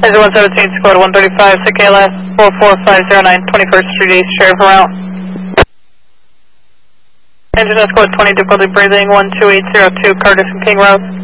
Engine 117, Squad 135, Sakala, 44509, 21st Street East, Sheriff route. Engine Squad 20, difficulty breathing, 12802, Curtis and King Road.